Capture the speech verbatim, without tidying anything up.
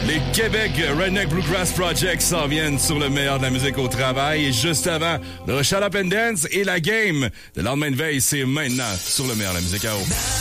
Les Québec Redneck Bluegrass Project s'en viennent sur le meilleur de la musique au travail. Et juste avant, le Shut Up and Dance et la game. Le lendemain de veille, c'est maintenant sur le meilleur de la musique à eau.